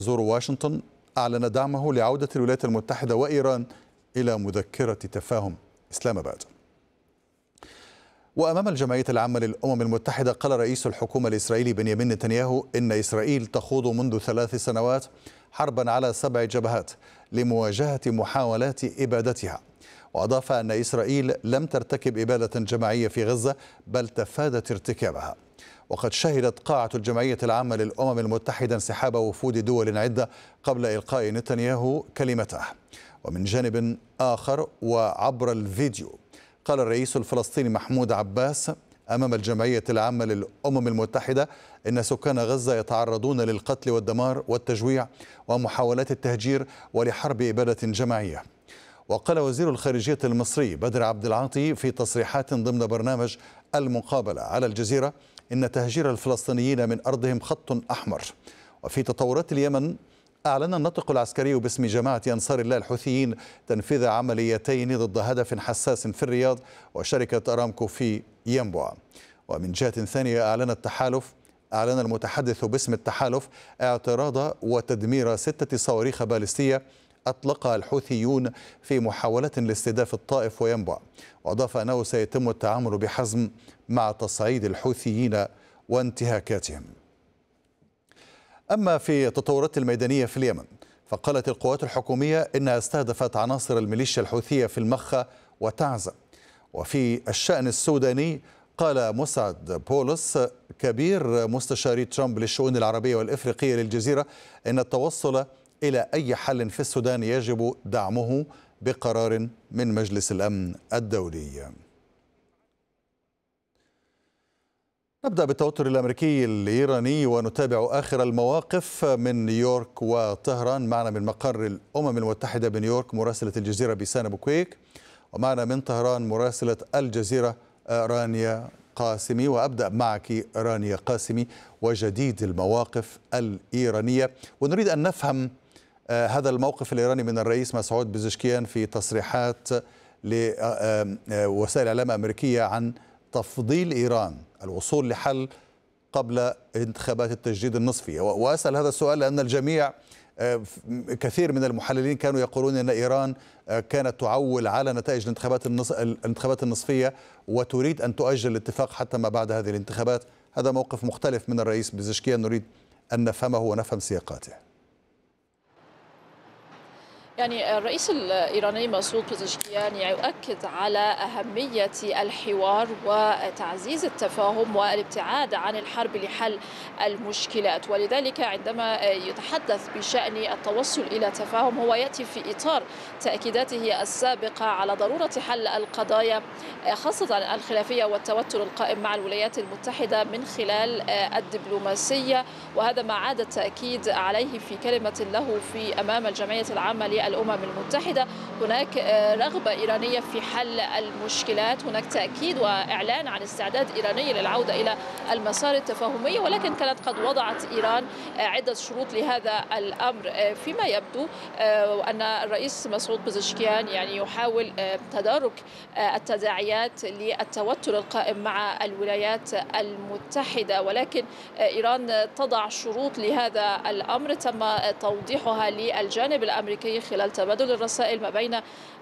زور واشنطن أعلن دعمه لعودة الولايات المتحدة وإيران إلى مذكرة تفاهم إسلام آباد. وأمام الجمعية العامة للأمم المتحدة قال رئيس الحكومة الإسرائيلي بنيامين نتنياهو إن إسرائيل تخوض منذ 3 سنوات حربا على 7 جبهات لمواجهة محاولات إبادتها، وأضاف أن إسرائيل لم ترتكب إبادة جماعية في غزة بل تفادت ارتكابها. وقد شهدت قاعة الجمعية العامة للأمم المتحدة انسحاب وفود دول عدة قبل إلقاء نتنياهو كلمته. ومن جانب آخر وعبر الفيديو قال الرئيس الفلسطيني محمود عباس أمام الجمعية العامة للأمم المتحدة إن سكان غزة يتعرضون للقتل والدمار والتجويع ومحاولات التهجير ولحرب إبادة جماعية. وقال وزير الخارجية المصري بدر عبد العاطي في تصريحات ضمن برنامج المقابلة على الجزيرة إن تهجير الفلسطينيين من أرضهم خط أحمر. وفي تطورات اليمن أعلن الناطق العسكري باسم جماعة أنصار الله الحوثيين تنفيذ عمليتين ضد هدف حساس في الرياض وشركة أرامكو في ينبع. ومن جهة ثانية أعلن المتحدث باسم التحالف اعتراض وتدمير 6 صواريخ باليستية أطلقها الحوثيون في محاولة لاستهداف الطائف وينبع، وأضاف أنه سيتم التعامل بحزم مع تصعيد الحوثيين وانتهاكاتهم. أما في التطورات الميدانية في اليمن فقالت القوات الحكومية إنها استهدفت عناصر الميليشيا الحوثية في المخا وتعزة. وفي الشأن السوداني قال مسعد بولس كبير مستشاري ترامب للشؤون العربية والإفريقية للجزيرة إن التوصل إلى أي حل في السودان يجب دعمه بقرار من مجلس الأمن الدولي. نبدأ بالتوتر الأمريكي الإيراني ونتابع آخر المواقف من نيويورك وطهران. معنا من مقر الأمم المتحدة بنيويورك مراسلة الجزيرة بيسان بوكويك، ومعنا من طهران مراسلة الجزيرة رانيا قاسمي. وأبدأ معك رانيا قاسمي وجديد المواقف الإيرانية، ونريد أن نفهم هذا الموقف الإيراني من الرئيس مسعود بزشكيان في تصريحات لوسائل إعلام أمريكية عن تفضيل إيران الوصول لحل قبل انتخابات التجديد النصفي. وأسأل هذا السؤال لأن الجميع كثير من المحللين كانوا يقولون أن إيران كانت تعول على نتائج الانتخابات النصفية وتريد أن تؤجل الاتفاق حتى ما بعد هذه الانتخابات. هذا موقف مختلف من الرئيس بزشكيان، نريد أن نفهمه ونفهم سياقاته. يعني الرئيس الإيراني مسعود بزشكيان يؤكد على أهمية الحوار وتعزيز التفاهم والابتعاد عن الحرب لحل المشكلات، ولذلك عندما يتحدث بشأن التوصل إلى تفاهم هو يأتي في إطار تأكيداته السابقة على ضرورة حل القضايا خاصة الخلافية والتوتر القائم مع الولايات المتحدة من خلال الدبلوماسية، وهذا ما عاد التأكيد عليه في كلمة له في أمام الجمعية العامة للأمم المتحدة. هناك رغبة إيرانية في حل المشكلات، هناك تأكيد وإعلان عن استعداد إيراني للعودة إلى المسار التفاهمي، ولكن كانت قد وضعت إيران عدة شروط لهذا الأمر. فيما يبدو أن الرئيس مسعود بزشكيان يعني يحاول تدارك التداعيات للتوتر القائم مع الولايات المتحدة، ولكن إيران تضع شروط لهذا الأمر تم توضيحها للجانب الأمريكي خلال تبادل الرسائل ما بين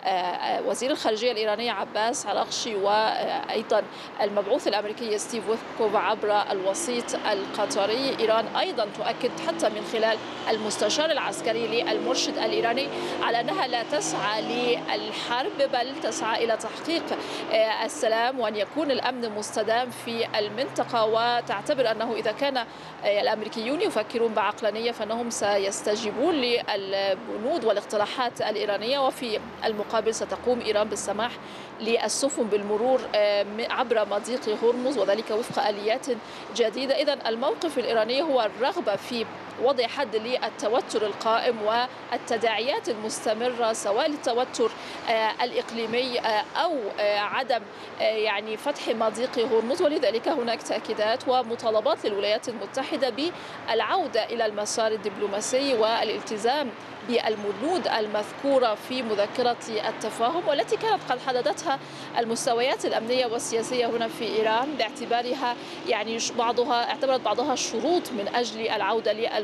وزير الخارجية الإيراني عباس عراقشي وأيضا المبعوث الأمريكي ستيف ويتكوف عبر الوسيط القطري. إيران أيضا تؤكد حتى من خلال المستشار العسكري للمرشد الإيراني على أنها لا تسعى للحرب بل تسعى إلى تحقيق السلام وأن يكون الأمن مستدام في المنطقة، وتعتبر أنه إذا كان الأمريكيون يفكرون بعقلانية فإنهم سيستجيبون للبنود والاقتراحات الإيرانية، وفي المقابل ستقوم إيران بالسماح للسفن بالمرور عبر مضيق هرمز وذلك وفق آليات جديدة. إذن الموقف الإيراني هو الرغبة في وضع حد للتوتر القائم والتداعيات المستمرة سواء للتوتر الإقليمي أو عدم يعني فتح مضيق هرمز، ولذلك هناك تأكيدات ومطالبات للولايات المتحدة بالعودة إلى المسار الدبلوماسي والالتزام بالبنود المذكورة في مذكرة التفاهم، والتي كانت قد حددتها المستويات الأمنية والسياسية هنا في إيران باعتبارها يعني اعتبرت بعضها شروط من أجل العودة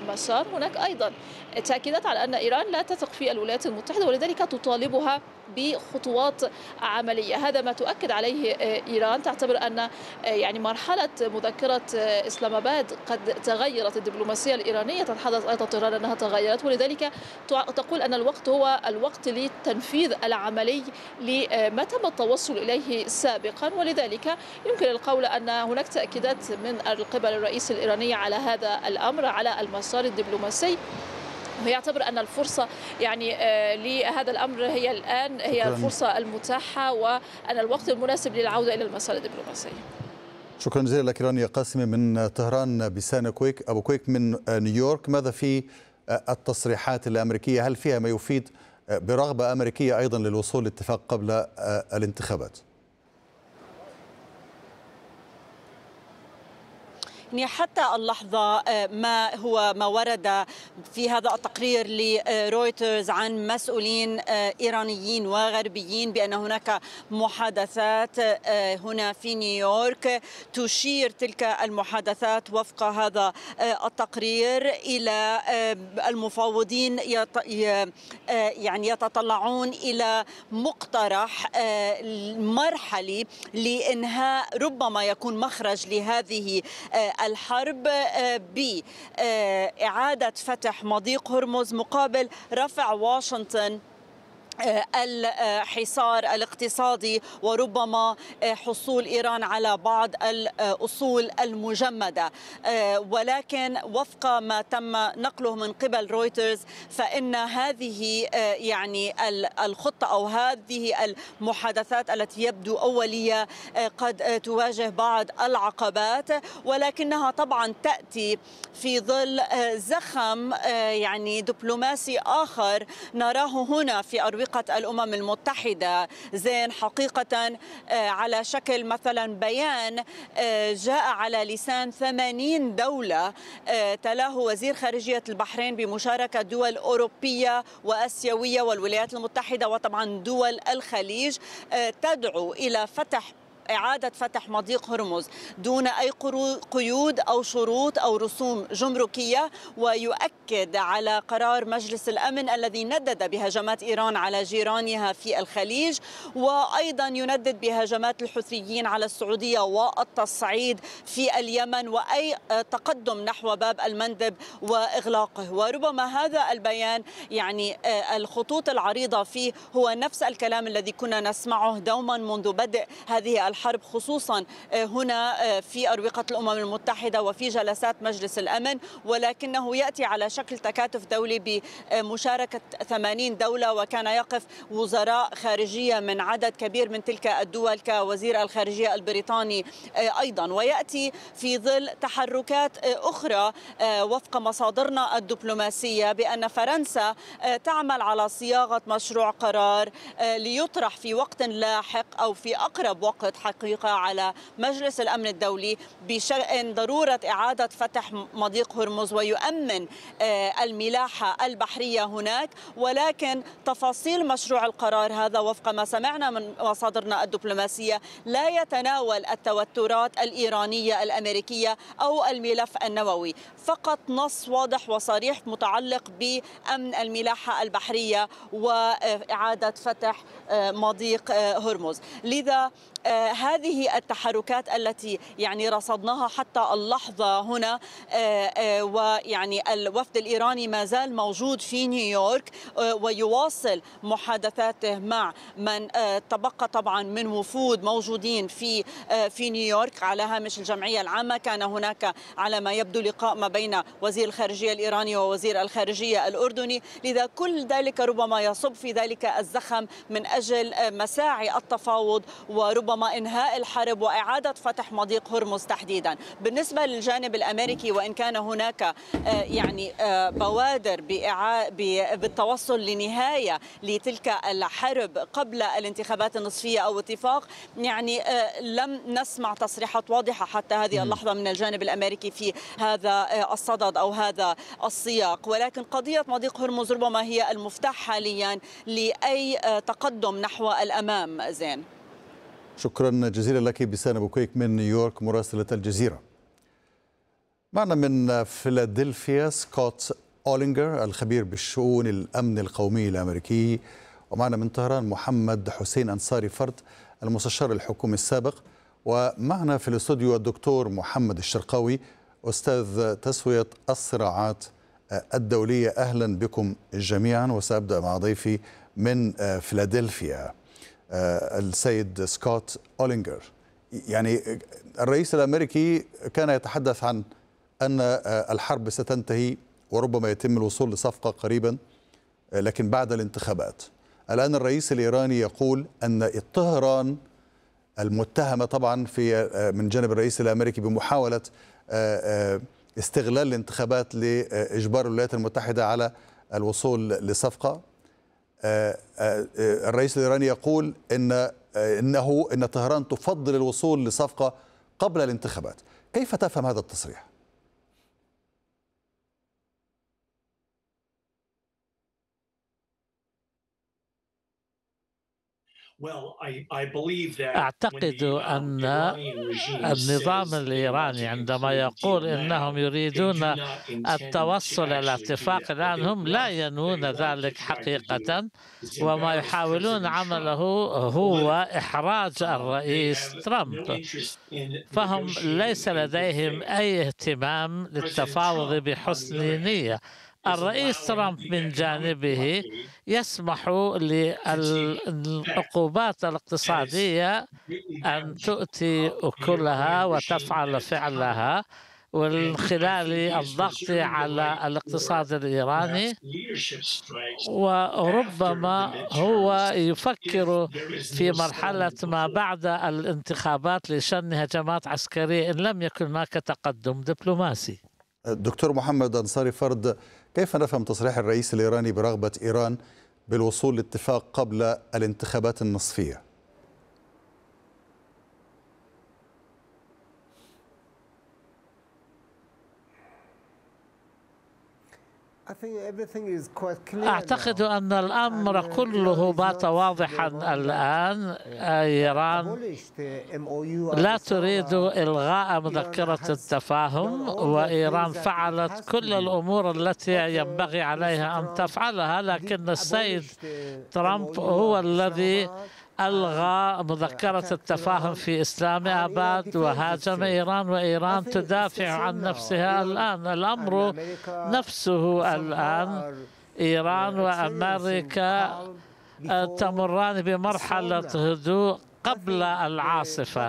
المسار. هناك أيضا تأكيدات على أن إيران لا تثق في الولايات المتحدة ولذلك تطالبها بخطوات عملية. هذا ما تؤكد عليه إيران. تعتبر أن يعني مرحلة مذكرة إسلام آباد قد تغيرت. الدبلوماسية الإيرانية تتحدث أيضا طهران أنها تغيرت، ولذلك تقول أن الوقت هو الوقت للتنفيذ العملي لما تم التوصل إليه سابقا. ولذلك يمكن القول أن هناك تأكيدات من قبل الرئيس الإيراني على هذا الأمر على المسار الدبلوماسي. ويعتبر أن الفرصة يعني لهذا الأمر هي الآن هي الفرصة المتاحة وأن الوقت المناسب للعودة إلى المسار الدبلوماسي. شكرا جزيلا لك رانيا قاسمي من طهران. بسان أبو كويك من نيويورك، ماذا في التصريحات الأمريكية؟ هل فيها ما يفيد برغبة أمريكية أيضا للوصول لاتفاق قبل الانتخابات؟ يعني حتى اللحظة ما ورد في هذا التقرير لرويترز عن مسؤولين إيرانيين وغربيين بأن هناك محادثات هنا في نيويورك. تشير تلك المحادثات وفق هذا التقرير إلى المفاوضين يعني يتطلعون إلى مقترح مرحلي لإنهاء ربما يكون مخرج لهذه الحرب بإعادة فتح مضيق هرمز مقابل رفع واشنطن الحصار الاقتصادي وربما حصول إيران على بعض الأصول المجمدة. ولكن وفق ما تم نقله من قبل رويترز فإن هذه يعني الخطة أو هذه المحادثات التي يبدو أولية قد تواجه بعض العقبات، ولكنها طبعا تأتي في ظل زخم يعني دبلوماسي آخر نراه هنا في أروقة الأمم المتحدة. زين حقيقة على شكل مثلا بيان جاء على لسان 80 دولة تلاه وزير خارجية البحرين بمشاركة دول أوروبية وآسيوية والولايات المتحدة وطبعا دول الخليج تدعو إلى إعادة فتح مضيق هرمز دون أي قيود أو شروط أو رسوم جمركية، ويؤكد على قرار مجلس الأمن الذي ندد بهجمات إيران على جيرانها في الخليج، وأيضا يندد بهجمات الحوثيين على السعودية والتصعيد في اليمن وأي تقدم نحو باب المندب وإغلاقه. وربما هذا البيان يعني الخطوط العريضة فيه هو نفس الكلام الذي كنا نسمعه دوما منذ بدء هذه الحرب، خصوصا هنا في أروقة الأمم المتحدة وفي جلسات مجلس الأمن، ولكنه يأتي على شكل تكاتف دولي بمشاركة 80 دولة، وكان يقف وزراء خارجية من عدد كبير من تلك الدول كوزير الخارجية البريطاني أيضا. ويأتي في ظل تحركات أخرى وفق مصادرنا الدبلوماسية بأن فرنسا تعمل على صياغة مشروع قرار ليطرح في وقت لاحق أو في أقرب وقت حقيقة على مجلس الأمن الدولي بشأن ضرورة إعادة فتح مضيق هرمز ويؤمن الملاحة البحرية هناك. ولكن تفاصيل مشروع القرار هذا وفق ما سمعنا من مصادرنا الدبلوماسية لا يتناول التوترات الإيرانية الأمريكية أو الملف النووي، فقط نص واضح وصريح متعلق بأمن الملاحة البحرية وإعادة فتح مضيق هرمز. لذا هذه التحركات التي يعني رصدناها حتى اللحظة هنا، ويعني الوفد الإيراني ما زال موجود في نيويورك ويواصل محادثاته مع من تبقى طبعا من وفود موجودين في نيويورك على هامش الجمعية العامة. كان هناك على ما يبدو لقاء ما بين وزير الخارجية الإيراني ووزير الخارجية الأردني، لذا كل ذلك ربما يصب في ذلك الزخم من أجل مساعي التفاوض وربما إنهاء الحرب وإعادة فتح مضيق هرمز تحديدا. بالنسبة للجانب الأمريكي، وإن كان هناك يعني بوادر بالتوصل لنهاية لتلك الحرب قبل الانتخابات النصفية أو اتفاق، يعني لم نسمع تصريحات واضحة حتى هذه اللحظة من الجانب الأمريكي في هذا الصدد أو هذا السياق. ولكن قضية مضيق هرمز ربما هي المفتاح حاليا لأي تقدم نحو الأمام. زين، شكرا جزيلا لك بسان أبو كويك من نيويورك مراسلة الجزيرة. معنا من فيلادلفيا سكوت أولينجر الخبير بالشؤون الأمن القومي الأمريكي، ومعنا من طهران محمد حسين أنصاري فرد المستشار الحكومي السابق، ومعنا في الاستوديو الدكتور محمد الشرقاوي أستاذ تسوية الصراعات الدولية. أهلا بكم جميعا، وسأبدأ مع ضيفي من فيلادلفيا السيد سكوت أولينجر. يعني الرئيس الأمريكي كان يتحدث عن أن الحرب ستنتهي وربما يتم الوصول لصفقة قريبا لكن بعد الانتخابات. الآن الرئيس الإيراني يقول أن طهران المتهمة طبعا في من جانب الرئيس الأمريكي بمحاولة استغلال الانتخابات لإجبار الولايات المتحدة على الوصول لصفقة. الرئيس الإيراني يقول إن طهران تفضل الوصول لصفقة قبل الانتخابات. كيف تفهم هذا التصريح؟ أعتقد أن النظام الإيراني عندما يقول إنهم يريدون التوصل إلى اتفاق الآن، هم لا ينوون ذلك حقيقة، وما يحاولون عمله هو إحراج الرئيس ترامب، فهم ليس لديهم أي اهتمام للتفاوض بحسن نية. الرئيس ترامب من جانبه يسمح للعقوبات الاقتصادية أن تؤتي أكلها وتفعل فعلها، ومن خلال الضغط على الاقتصاد الإيراني، وربما هو يفكر في مرحلة ما بعد الانتخابات لشن هجمات عسكرية إن لم يكن هناك تقدم دبلوماسي. دكتور محمد أنصاري فرد، كيف نفهم تصريح الرئيس الإيراني برغبة إيران بالوصول لاتفاق قبل الانتخابات النصفية؟ أعتقد أن الأمر كله بات واضحا الآن. إيران لا تريد إلغاء مذكرة التفاهم، وإيران فعلت كل الأمور التي ينبغي عليها أن تفعلها، لكن السيد ترامب هو الذي ألغى مذكرة التفاهم في إسلام آباد وهاجم إيران، وإيران تدافع عن نفسها الآن. الأمر نفسه الآن إيران وأمريكا تمران بمرحلة هدوء قبل العاصفة،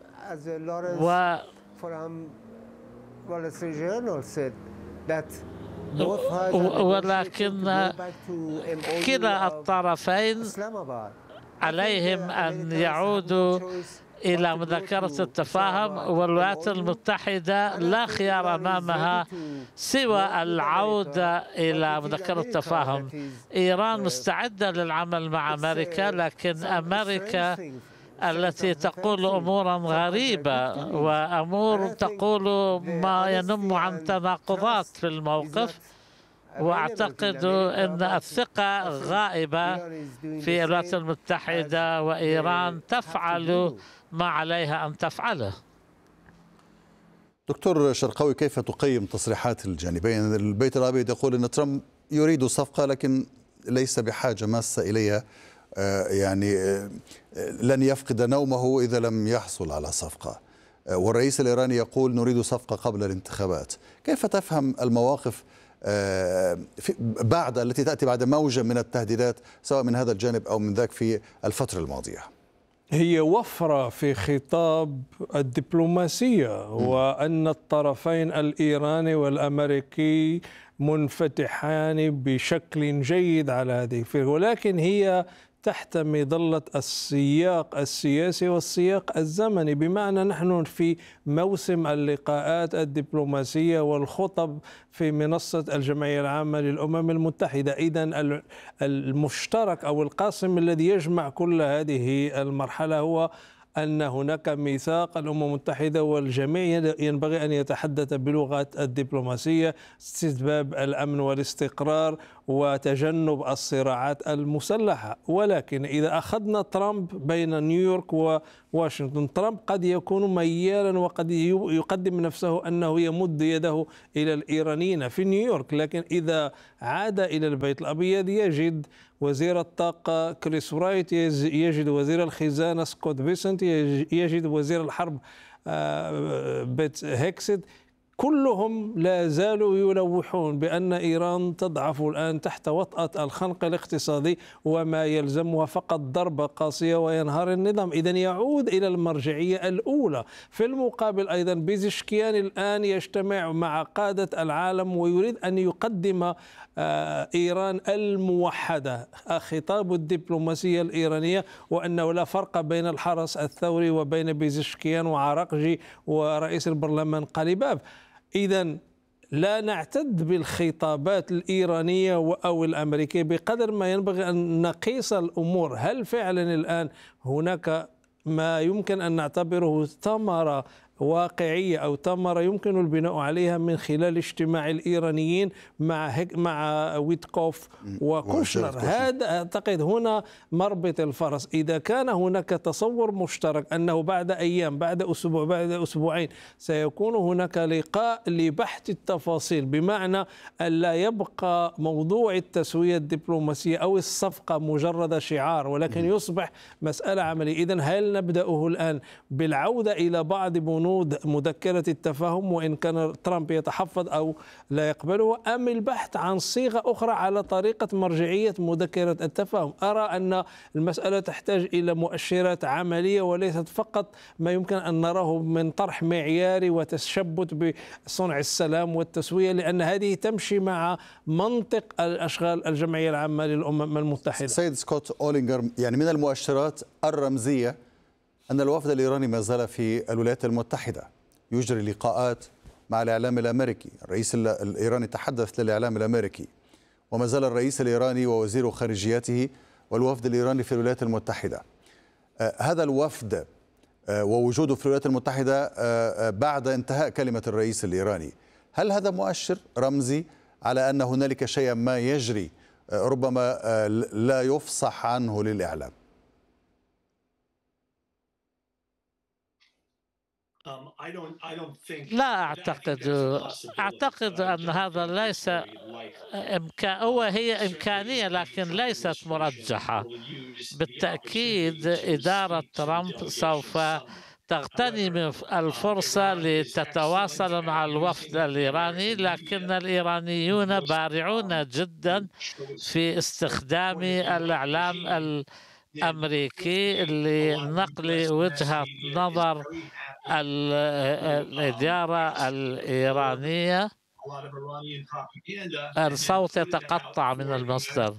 ولكن كلا الطرفين عليهم أن يعودوا إلى مذكرة التفاهم، والولايات المتحدة لا خيار أمامها سوى العودة إلى مذكرة التفاهم. إيران مستعدة للعمل مع أمريكا، لكن أمريكا التي تقول أمورا غريبة وأمور تقول ما ينم عن تناقضات في الموقف، وأعتقد أن الثقة غائبة في الولايات المتحدة، وإيران تفعل ما عليها أن تفعله. دكتور شرقاوي، كيف تقيم تصريحات الجانبين؟ البيت الأبيض يقول أن ترامب يريد صفقة لكن ليس بحاجة ماسة إليها، يعني لن يفقد نومه إذا لم يحصل على صفقة، والرئيس الإيراني يقول نريد صفقة قبل الانتخابات. كيف تفهم المواقف بعد التي تأتي بعد موجة من التهديدات سواء من هذا الجانب أو من ذاك في الفترة الماضية؟ هي وفرة في خطاب الدبلوماسية، وأن الطرفين الإيراني والأمريكي منفتحان بشكل جيد على هذه، ولكن هي تحت مظلة السياق السياسي والسياق الزمني، بمعنى نحن في موسم اللقاءات الدبلوماسية والخطب في منصة الجمعية العامة للأمم المتحدة. إذن المشترك أو القاسم الذي يجمع كل هذه المرحلة هو أن هناك ميثاق الأمم المتحدة والجميع ينبغي أن يتحدث بلغة الدبلوماسية، استتباب الأمن والاستقرار وتجنب الصراعات المسلحة. ولكن إذا أخذنا ترامب بين نيويورك وواشنطن، ترامب قد يكون ميالا وقد يقدم نفسه أنه يمد يده إلى الإيرانيين في نيويورك، لكن إذا عاد إلى البيت الأبيض يجد وزير الطاقة كريس رايت، يجد وزير الخزانة سكوت بيسنت، يجد وزير الحرب بيت هيكسيت، كلهم لا زالوا يلوحون بأن إيران تضعف الآن تحت وطأة الخنق الاقتصادي وما يلزمها فقط ضربة قاسية وينهار النظام. إذن يعود إلى المرجعية الأولى. في المقابل أيضا بيزشكيان الآن يجتمع مع قادة العالم ويريد أن يقدم إيران الموحدة، خطاب الدبلوماسية الإيرانية، وأنه لا فرق بين الحرس الثوري وبين بيزشكيان وعراقجي ورئيس البرلمان قليباف. إذن لا نعتد بالخطابات الإيرانية أو الأمريكية بقدر ما ينبغي أن نقيس الأمور. هل فعلا الآن هناك ما يمكن أن نعتبره ثمرة واقعية أو ثمرة يمكن البناء عليها من خلال اجتماع الإيرانيين مع ويتكوف وكوشنر؟ هذا أعتقد هنا مربط الفرس. إذا كان هناك تصور مشترك أنه بعد أيام، بعد أسبوع، بعد أسبوعين سيكون هناك لقاء لبحث التفاصيل، بمعنى أن لا يبقى موضوع التسوية الدبلوماسية أو الصفقة مجرد شعار، ولكن يصبح مسألة عملية. إذن هل نبدأه الآن بالعودة إلى بعض بنود مذكرة التفاهم وإن كان ترامب يتحفظ أو لا يقبله، أم البحث عن صيغة أخرى على طريقة مرجعية مذكرة التفاهم؟ أرى أن المسألة تحتاج إلى مؤشرات عملية وليست فقط ما يمكن أن نراه من طرح معياري وتشبت بصنع السلام والتسوية، لأن هذه تمشي مع منطق الأشغال الجمعية العامة للأمم المتحدة. سيد سكوت أولينغر، يعني من المؤشرات الرمزية أن الوفد الإيراني ما زال في الولايات المتحدة يجري لقاءات مع الإعلام الأمريكي. الرئيس الإيراني تحدث للإعلام الأمريكي، وما زال الرئيس الإيراني ووزير خارجيته والوفد الإيراني في الولايات المتحدة. هذا الوفد ووجوده في الولايات المتحدة بعد انتهاء كلمة الرئيس الإيراني، هل هذا مؤشر رمزي على أن هنالك شيئا ما يجري ربما لا يفصح عنه للإعلام؟ لا أعتقد أن هذا ليس هي إمكانية لكن ليست مرجحة. بالتأكيد إدارة ترامب سوف تغتنم الفرصة لتتواصل مع الوفد الإيراني، لكن الإيرانيون بارعون جدا في استخدام الإعلام الأمريكي لنقل وجهة نظر الإدارة الإيرانية. الصوت يتقطع من المصدر.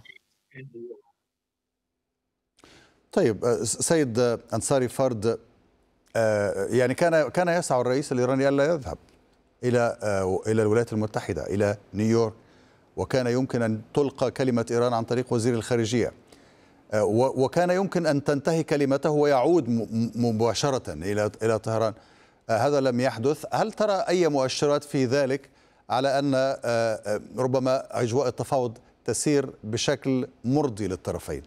طيب سيد أنصاري فرد، يعني كان يسعى الرئيس الإيراني ألا يذهب إلى الولايات المتحدة، إلى نيويورك، وكان يمكن أن تلقى كلمة إيران عن طريق وزير الخارجية، وكان يمكن أن تنتهي كلمته ويعود مباشرة إلى طهران. هذا لم يحدث. هل ترى أي مؤشرات في ذلك على أن ربما أجواء التفاوض تسير بشكل مرضي للطرفين؟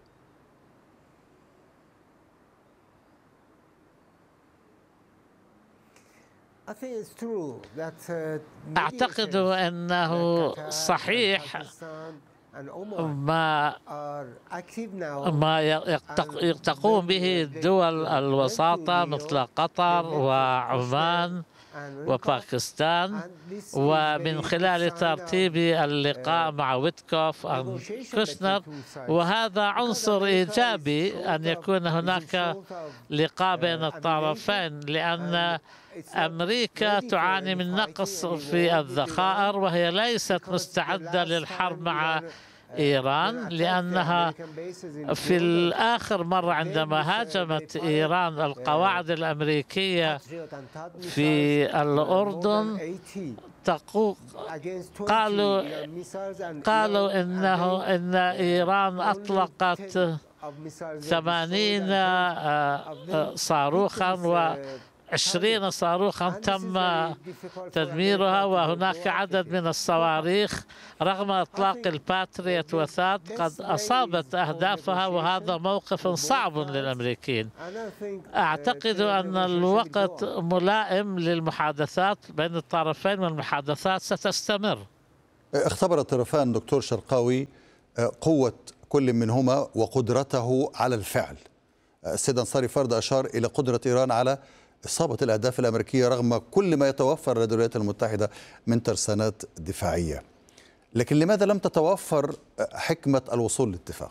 أعتقد أنه صحيح ما تقوم به دول الوساطة مثل قطر وعمان وباكستان، ومن خلال ترتيب اللقاء مع ويتكوف أو كوشنر، وهذا عنصر إيجابي أن يكون هناك لقاء بين الطرفين، لأن أمريكا تعاني من نقص في الذخائر وهي ليست مستعدة للحرب مع إيران، لأنها في الآخر مرة عندما هاجمت إيران القواعد الأمريكية في الأردن قالوا إن إيران أطلقت 80 صاروخا و20 صاروخا تم تدميرها، وهناك عدد من الصواريخ رغم إطلاق الباتريوت وثاد قد أصابت أهدافها، وهذا موقف صعب للأمريكيين. أعتقد أن الوقت ملائم للمحادثات بين الطرفين، والمحادثات ستستمر. اختبر الطرفان دكتور شرقاوي قوة كل منهما وقدرته على الفعل. السيد أنصاري فرد أشار إلى قدرة إيران على إصابة الأهداف الأمريكية رغم كل ما يتوفر لدى الولايات المتحدة من ترسانات دفاعية، لكن لماذا لم تتوفر حكمة الوصول لاتفاق؟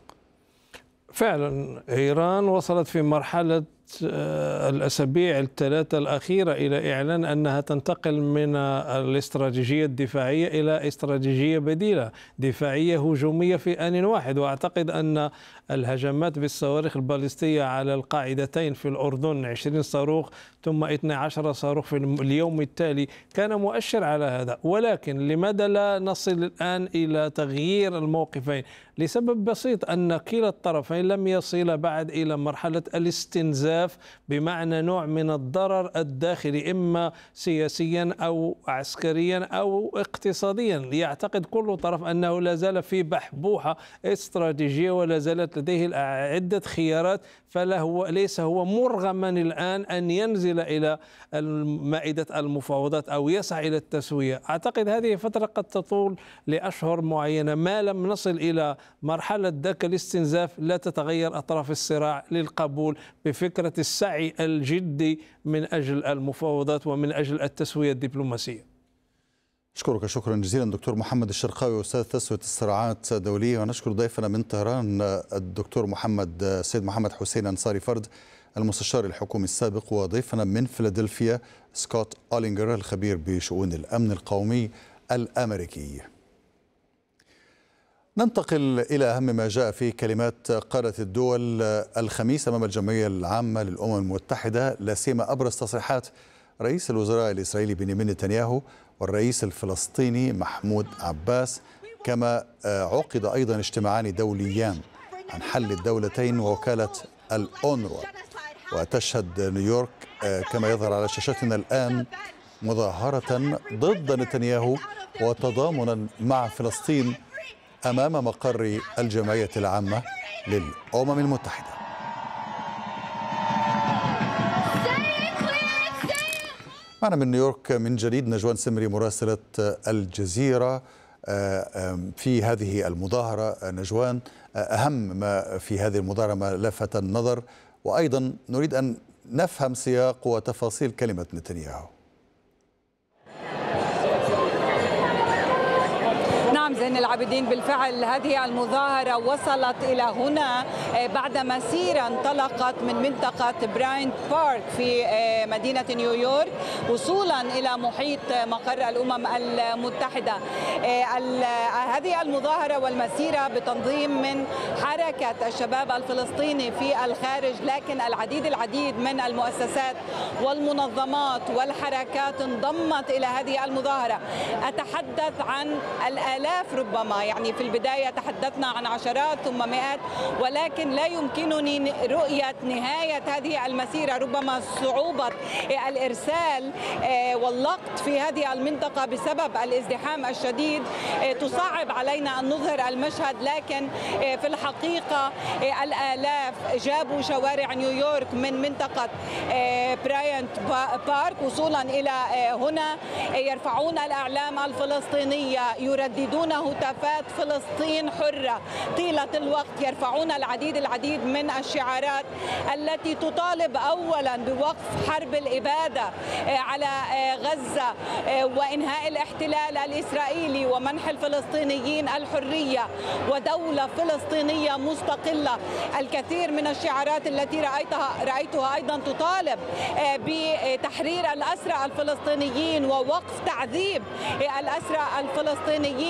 فعلا إيران وصلت في مرحلة الأسابيع الثلاثة الأخيرة إلى إعلان أنها تنتقل من الاستراتيجية الدفاعية إلى استراتيجية بديلة دفاعية هجومية في آن واحد. وأعتقد أن الهجمات بالصواريخ البالستية على القاعدتين في الأردن 20 صاروخ ثم 12 صاروخ في اليوم التالي كان مؤشر على هذا. ولكن لماذا لا نصل الآن إلى تغيير الموقفين؟ لسبب بسيط، أن كلا الطرفين لم يصل بعد إلى مرحلة الاستنزاف بمعنى نوع من الضرر الداخلي، إما سياسيا أو عسكريا أو اقتصاديا. يعتقد كل طرف أنه لا زال في بحبوحة استراتيجية ولا زالت لديه عدة خيارات، ليس هو مرغما الآن أن ينزل إلى مائدة المفاوضات أو يسعى إلى التسوية. أعتقد هذه فترة قد تطول لأشهر معينة. ما لم نصل إلى مرحلة ذاك الاستنزاف لا تتغير أطراف الصراع للقبول بفكرة السعي الجدي من أجل المفاوضات ومن أجل التسوية الدبلوماسية. أشكرك شكرا جزيلا دكتور محمد الشرقاوي، أستاذ تسوية الصراعات الدولية. ونشكر ضيفنا من طهران الدكتور السيد محمد حسين أنصاري فرد المستشار الحكومي السابق، وضيفنا من فيلادلفيا سكوت أولينجر الخبير بشؤون الأمن القومي الأمريكي. ننتقل إلى أهم ما جاء في كلمات قادة الدول الخميس أمام الجمعية العامة للأمم المتحدة، لا سيما أبرز تصريحات رئيس الوزراء الإسرائيلي بنيامين نتنياهو والرئيس الفلسطيني محمود عباس. كما عقد أيضا اجتماعان دوليان عن حل الدولتين ووكالة الأونروا. وتشهد نيويورك كما يظهر على شاشتنا الآن مظاهرة ضد نتنياهو وتضامنا مع فلسطين أمام مقر الجمعية العامة للأمم المتحدة. معنا من نيويورك من جديد نجوان سمري مراسلة الجزيرة في هذه المظاهرة. نجوان، أهم ما في هذه المظاهرة ما لفت النظر، وأيضا نريد أن نفهم سياق وتفاصيل كلمة نتنياهو. نعم زين العابدين، بالفعل هذه المظاهرة وصلت إلى هنا بعد مسيرة انطلقت من منطقة براينت بارك في مدينة نيويورك وصولا إلى محيط مقر الأمم المتحدة. هذه المظاهرة والمسيرة بتنظيم من حركة الشباب الفلسطيني في الخارج، لكن العديد من المؤسسات والمنظمات والحركات انضمت إلى هذه المظاهرة. أتحدث عن الآلاف ربما، يعني في البداية تحدثنا عن عشرات ثم مئات، ولكن لا يمكنني رؤية نهاية هذه المسيرة. ربما صعوبة الإرسال واللقط في هذه المنطقة بسبب الازدحام الشديد تصعب علينا أن نظهر المشهد، لكن في الحقيقة الآلاف جابوا شوارع نيويورك من منطقة براينت بارك وصولا إلى هنا، يرفعون الأعلام الفلسطينية، يرددون هتافات فلسطين حرة طيلة الوقت، يرفعون العديد من الشعارات التي تطالب أولا بوقف حرب الإبادة على غزة وإنهاء الاحتلال الإسرائيلي ومنح الفلسطينيين الحرية ودولة فلسطينية مستقلة. الكثير من الشعارات التي رأيتها أيضا تطالب بتحرير الأسرى الفلسطينيين ووقف تعذيب الأسرى الفلسطينيين.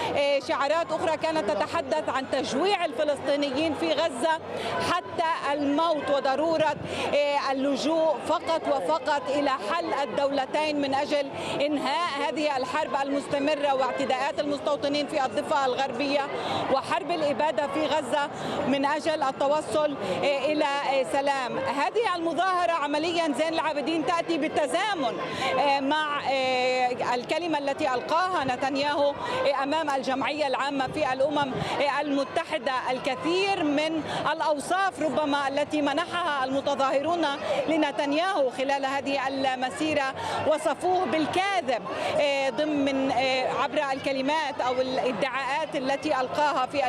شعارات أخرى كانت تتحدث عن تجويع الفلسطينيين في غزة حتى الموت وضرورة اللجوء فقط وفقط إلى حل الدولتين من أجل إنهاء هذه الحرب المستمرة واعتداءات المستوطنين في الضفة الغربية وحرب الإبادة في غزة من أجل التوصل إلى سلام. هذه المظاهرة عمليا زين العابدين تأتي بالتزامن مع الكلمة التي ألقاها نتنياهو أمام الجمعية العامة في الأمم المتحدة. الكثير من الأوصاف ربما التي منحها المتظاهرون لنتنياهو خلال هذه المسيرة وصفوه بالكاذب ضمن عبر الكلمات أو الادعاءات التي ألقاها في